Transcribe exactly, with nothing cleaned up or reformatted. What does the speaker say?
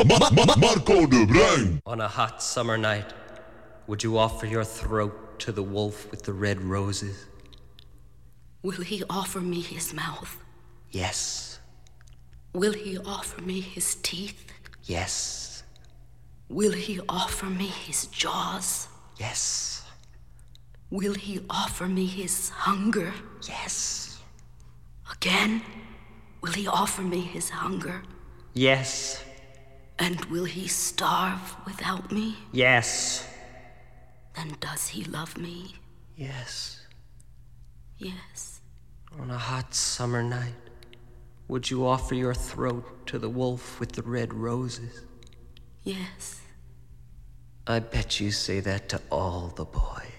Marco de Bruin. On a hot summer night, would you offer your throat to the wolf with the red roses? Will he offer me his mouth? Yes. Will he offer me his teeth? Yes. Will he offer me his jaws? Yes. Will he offer me his hunger? Yes. Again? Will he offer me his hunger? Yes. And will he starve without me? Yes. Then does he love me? Yes. Yes. On a hot summer night, would you offer your throat to the wolf with the red roses? Yes. I bet you say that to all the boys.